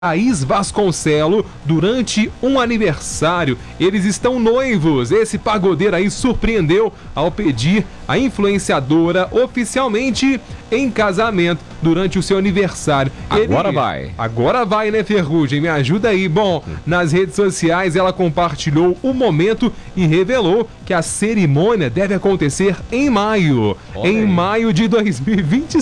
Thaís Vasconcelos durante um aniversário. Eles estão noivos. Esse pagodeiro aí surpreendeu ao pedir a influenciadora oficialmente em casamento durante o seu aniversário. Agora vai, né, Ferrugem? Me ajuda aí. Bom, nas redes sociais ela compartilhou o momento e revelou que a cerimônia deve acontecer em maio. Em maio de 2025.